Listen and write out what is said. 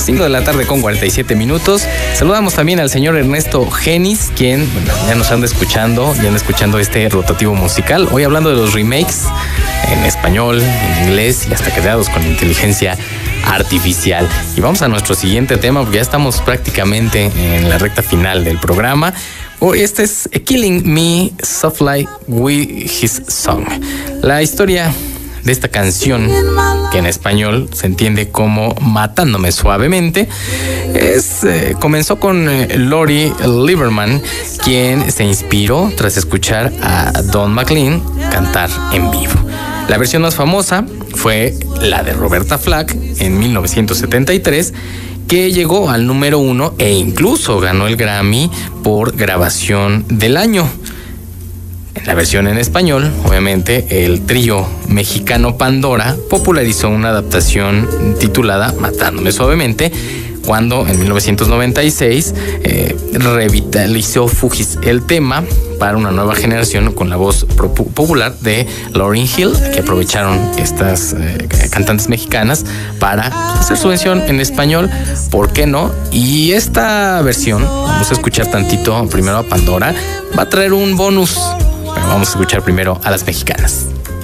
5 de la tarde con 47 minutos. Saludamos también al señor Ernesto Genis, quien ya nos anda escuchando este rotativo musical. Hoy hablando de los remakes en español, en inglés y hasta creados con inteligencia artificial. Y vamos a nuestro siguiente tema porque ya estamos prácticamente en la recta final del programa. Este es Killing Me Softly with His Song. La historia de esta canción, que en español se entiende como Matándome Suavemente, comenzó con Lori Lieberman, quien se inspiró tras escuchar a Don McLean cantar en vivo. La versión más famosa fue la de Roberta Flack en 1973, que llegó al número 1 e incluso ganó el Grammy por grabación del año. En la versión en español, obviamente, el trío mexicano Pandora popularizó una adaptación titulada Matándome Suavemente, cuando en 1996 revitalizó Fugis el tema para una nueva generación con la voz popular de Lauryn Hill, que aprovecharon estas cantantes mexicanas para hacer su versión en español, ¿por qué no? Y esta versión, vamos a escuchar tantito primero a Pandora, va a traer un bonus, pero vamos a escuchar primero a las mexicanas.